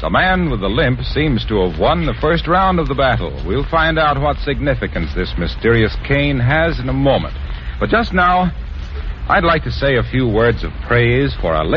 The man with the limp seems to have won the first round of the battle. We'll find out what significance this mysterious cane has in a moment. But just now, I'd like to say a few words of praise for a